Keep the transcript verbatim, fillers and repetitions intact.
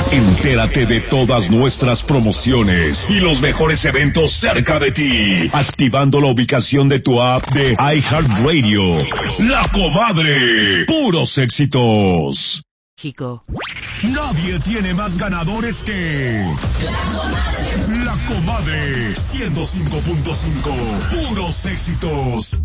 Entérate de todas nuestras promociones y los mejores eventos cerca de ti, activando la ubicación de tu app de iHeartRadio. La Comadre, puros éxitos. Chico. Nadie tiene más ganadores que La Comadre. La Comadre, ciento cinco punto cinco, puros éxitos.